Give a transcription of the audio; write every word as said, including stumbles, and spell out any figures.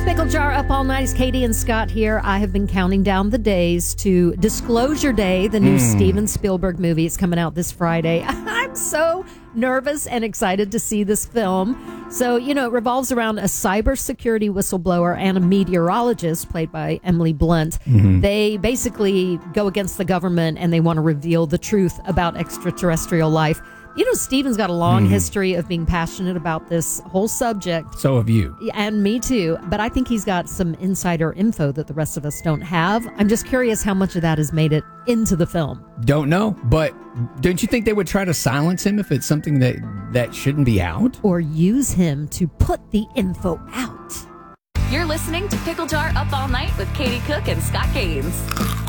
Pickle Jar Up All Night. It's Katie and Scott here. I have been counting down the days to Disclosure Day, the new mm. Steven Spielberg movie. It's coming out this Friday. I'm so nervous and excited to see this film. So, you know, it revolves around a cybersecurity whistleblower and a meteorologist played by Emily Blunt. Mm-hmm. They basically go against the government and they want to reveal the truth about extraterrestrial life. You know, Steven's got a long mm-hmm. history of being passionate about this whole subject. So have you. And me too. But I think he's got some insider info that the rest of us don't have. I'm just curious how much of that has made it into the film. Don't know, but don't you think they would try to silence him if it's something that, that shouldn't be out? Or use him to put the info out. You're listening to Pickle Jar Up All Night with Katie Cook and Scott Gaines.